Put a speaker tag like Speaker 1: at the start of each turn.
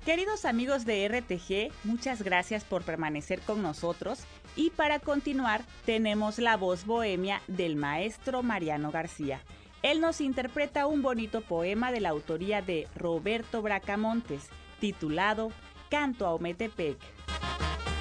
Speaker 1: Queridos amigos de RTG, muchas gracias por permanecer con nosotros y para continuar tenemos la voz bohemia del maestro Mariano García. Él nos interpreta un bonito poema de la autoría de Roberto Bracamontes, titulado Canto a Ometepec.